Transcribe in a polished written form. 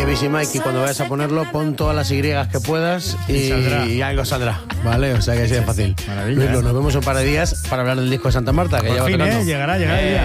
Busy Mike, y cuando vayas a ponerlo, pon todas las Y que puedas y algo saldrá, ¿vale? O sea que así es fácil. Maravilla. Luis, nos vemos un par de días para hablar del disco de Santa Marta, que Por ya va fin, tocando. llegará el día.